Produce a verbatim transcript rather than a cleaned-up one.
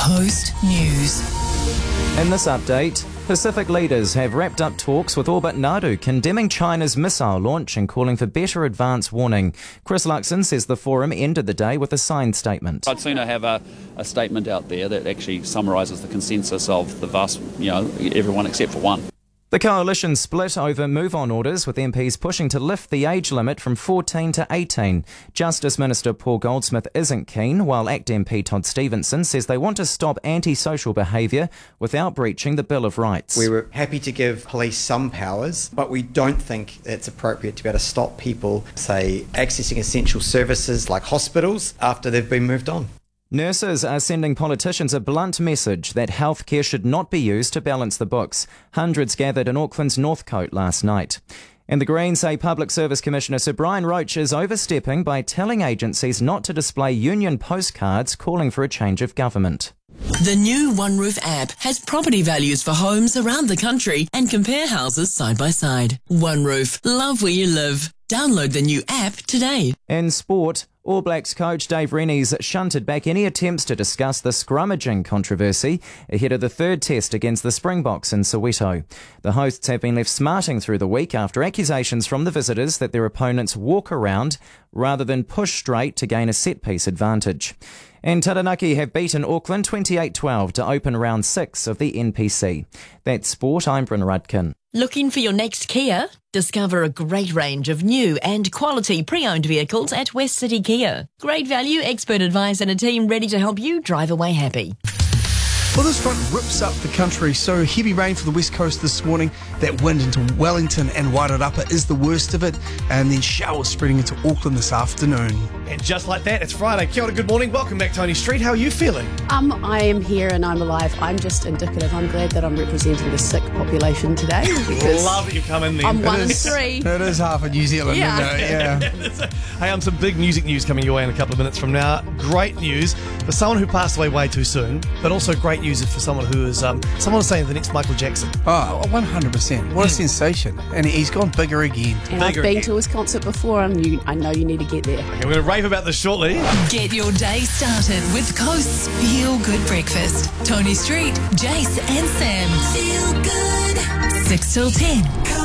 Coast News. In this update, Pacific leaders have wrapped up talks with Orbit Nadu, condemning China's missile launch and calling for better advance warning. Chris Luxon says the forum ended the day with a signed statement. I'd sooner have a, a statement out there that actually summarises the consensus of the vast, you know, everyone except for one. The coalition split over move-on orders, with M Ps pushing to lift the age limit from fourteen to eighteen. Justice Minister Paul Goldsmith isn't keen, while A C T M P Todd Stevenson says they want to stop antisocial behaviour without breaching the Bill of Rights. We were happy to give police some powers, but we don't think it's appropriate to be able to stop people, say, accessing essential services like hospitals after they've been moved on. Nurses are sending politicians a blunt message that healthcare should not be used to balance the books. Hundreds gathered in Auckland's Northcote last night. And the Greens say Public Service Commissioner Sir Brian Roach is overstepping by telling agencies not to display union postcards calling for a change of government. The new OneRoof app has property values for homes around the country and compare houses side by side. OneRoof, love where you live. Download the new app today. In sport, All Blacks coach Dave Rennie's shunted back any attempts to discuss the scrummaging controversy ahead of the third test against the Springboks in Soweto. The hosts have been left smarting through the week after accusations from the visitors that their opponents walk around rather than push straight to gain a set-piece advantage. And Taranaki have beaten Auckland twenty-eight twelve to open round six of the N P C. That's sport. I'm Bryn Rudkin. Looking for your next Kia? Discover a great range of new and quality pre-owned vehicles at West City Kia. Great value, expert advice and a team ready to help you drive away happy. Well, this front rips up the country, so heavy rain for the west coast this morning. That wind into Wellington and Wairarapa is the worst of it, and then showers spreading into Auckland this afternoon. And just like that, it's Friday. Kia ora, good morning. Welcome back, Tony Street. How are you feeling? Um, I am here and I'm alive. I'm just indicative. I'm glad that I'm representing the sick population today. Because Love that you've come in there. I'm one It in is- three. It is half of New Zealand, Yeah. isn't it? Yeah. Hey, um, some big music news coming your way in a couple of minutes from now. Great news for someone who passed away way too soon, but also great news for someone who is, um, someone is saying the next Michael Jackson. Oh, one hundred percent. What a sensation. And he's gone bigger again. And I've Bigger been again. to his concert before and you, I know you need to get there. Okay, we're going to rave about this shortly. Get your day started with Coast's Feel Good Breakfast. Tony Street, Jace and Sam. Feel good. six till ten.